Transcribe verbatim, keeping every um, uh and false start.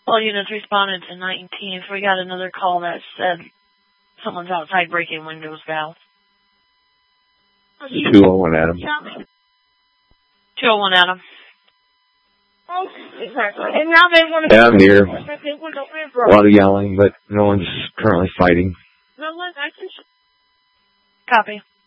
All units responded to nineteenth. We got another call that said someone's outside breaking windows, Val. two oh one Adam. two oh one Adam. Exactly. And now they want to... Yeah, I'm here. A lot of yelling, but no one's currently fighting. No, look, I can... Copy.